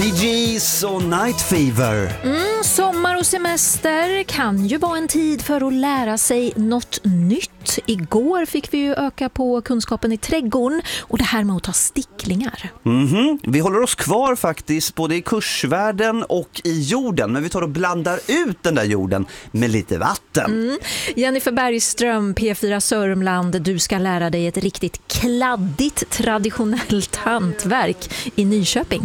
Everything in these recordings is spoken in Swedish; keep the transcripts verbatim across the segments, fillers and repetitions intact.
Bee Gees och Night Fever. Mm, sommar och semester kan ju vara en tid för att lära sig något nytt. Igår fick vi ju öka på kunskapen i trädgården och det här med att ta sticklingar. Mm-hmm. Vi håller oss kvar faktiskt både i kursvärlden och i jorden, men vi tar och blandar ut den där jorden med lite vatten. Mm. Jennifer Bergström, P fyra Sörmland, du ska lära dig ett riktigt kladdigt traditionellt hantverk i Nyköping.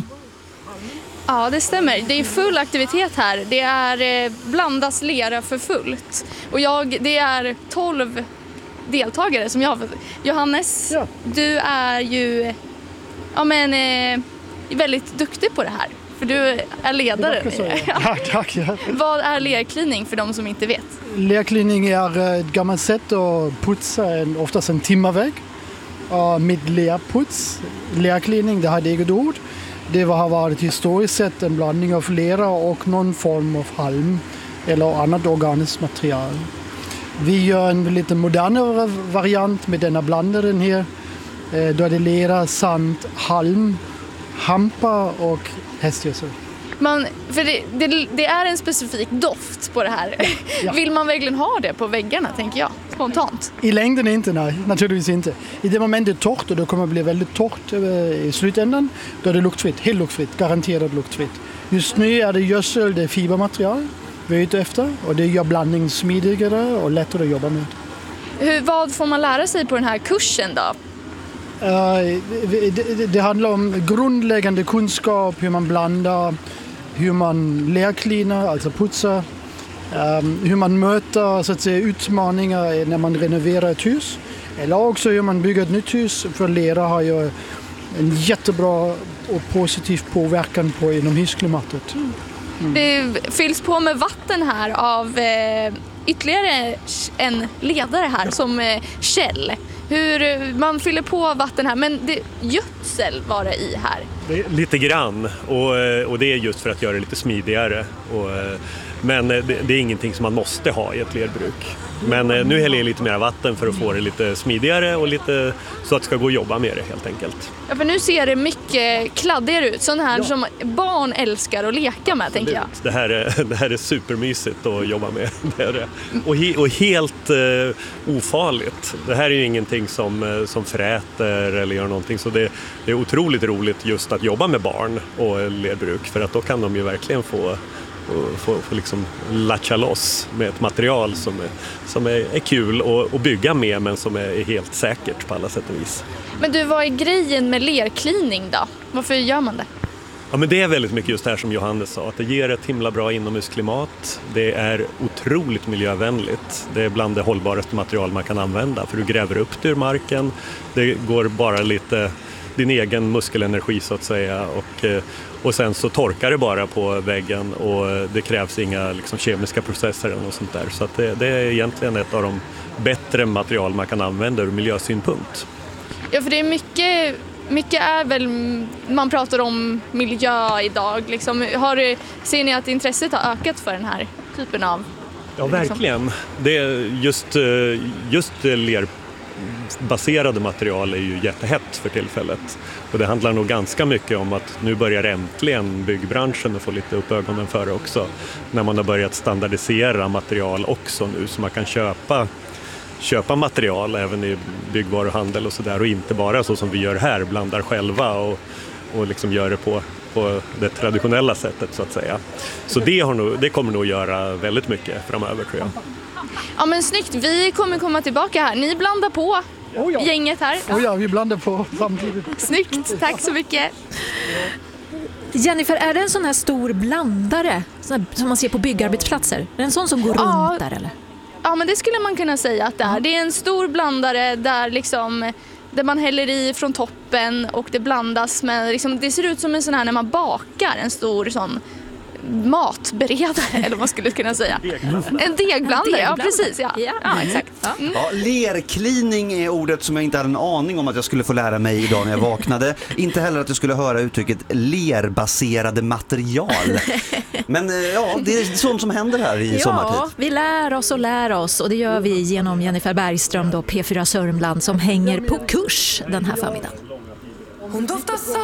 Ja, det stämmer. Det är full aktivitet här. Det är eh, blandas lera för fullt. Och jag, det är tolv deltagare som jag har. Johannes, ja. Du är ju ja, men, eh, väldigt duktig på det här. För du är ledare. Ja. Tack, tack. Ja. Vad är lerklining för de som inte vet? Lerklining är ett gammalt sätt att putsa en, oftast en timmervägg. Och med lerputs, lerklining, det har ett eget ord. Det har varit historiskt sett en blandning av lera och någon form av halm eller annat organiskt material. Vi gör en lite modernare variant med denna blandaren här. Då är det lera, sand, halm, hampa och hästgödsel. Man, för det, det, det är en specifik doft på det här. Ja. Vill man verkligen ha det på väggarna, tänker jag, spontant? I längden inte, nej, naturligtvis inte. I det moment det är torrt och det kommer att bli väldigt torrt i slutändan, då är det luktfritt, helt luktfritt, garanterat luktfritt. Just nu är det gödsel, det är fibermaterial vi är ute efter och det gör blandningen smidigare och lättare att jobba med. Hur, vad får man lära sig på den här kursen då? Uh, det, det, det handlar om grundläggande kunskap, hur man blandar, hur man lerklinar, alltså putsar, um, hur man möter så att säga, utmaningar när man renoverar ett hus. Eller också hur man bygger ett nytt hus, för lera har ju en jättebra och positiv påverkan på inomhusklimatet. Mm. Mm. Det fylls på med vatten här av eh, ytterligare en ledare här som eh, Kjell. Hur man fyller på vatten här, men det, gödsel var det i här. Lite grann, och, och det är just för att göra det lite smidigare. Och, men det, det är ingenting som man måste ha i ett lerbruk. Men nu häller jag lite mer vatten för att få det lite smidigare och lite så att det ska gå att jobba med det helt enkelt. Ja, för nu ser det mycket kladdigare ut. Sån här ja. Som barn älskar att leka med, tänker jag. Det här är, det här är supermysigt att jobba med. Det är det. Och, he, och helt uh, ofarligt. Det här är ju ingenting som, som fräter eller gör någonting. Så det, det är otroligt roligt just att jobba med barn och lerbruk. För att då kan de ju verkligen få... och få, få liksom latcha loss med ett material som är, som är, är kul att, att bygga med, men som är, är helt säkert på alla sätt och vis. Men du, vad är grejen med lerklining då? Varför gör man det? Ja, men det är väldigt mycket just det här som Johannes sa, att det ger ett himla bra inomhusklimat. Det är otroligt miljövänligt. Det är bland det hållbaraste material man kan använda, för du gräver upp det ur marken. Det går bara lite din egen muskelenergi så att säga, och Och sen så torkar det bara på väggen och det krävs inga liksom, kemiska processer eller något sånt där. Så att det, det är egentligen ett av de bättre material man kan använda ur miljösynpunkt. Ja, för det är mycket, mycket är väl, man pratar om miljö idag. Liksom. Har, ser ni att intresset har ökat för den här typen av... Ja, verkligen. Det är just, just ler baserade material är ju jättehett för tillfället. Och det handlar nog ganska mycket om att nu börjar äntligen byggbranschen att få lite upp ögonen för det också. När man har börjat standardisera material också nu, så man kan köpa, köpa material även i byggvaruhandel och sådär. Och inte bara så som vi gör här, blandar själva och, och liksom gör det på, på det traditionella sättet så att säga. Så det, har nog, det kommer nog att göra väldigt mycket framöver, tror jag. Ja, men snyggt. Vi kommer komma tillbaka här. Ni blandar på oh ja. gänget här. Ja. Oh ja, vi blandar på samtidigt. Snyggt, tack så mycket. Jennifer, är det en sån här stor blandare som man ser på byggarbetsplatser? Är det en sån som går ja. runt där eller? Ja, men det skulle man kunna säga att det är. Det är en stor blandare där liksom... där man häller i från toppen och det blandas med... Liksom, det ser ut som en sån här när man bakar en stor sån... matberedare, eller vad man skulle kunna säga. En degblandare, ja precis. Ja, ja, ja exakt. Mm. Ja, lerklining är ordet som jag inte hade en aning om att jag skulle få lära mig idag när jag vaknade. Inte heller att jag skulle höra uttrycket lerbaserade material. Men ja, det är sånt som händer här i ja, sommartid. Ja, vi lär oss och lär oss, och det gör vi genom Jennifer Bergström då, P fyra Sörmland, som hänger på kurs den här förmiddagen. Hon doftar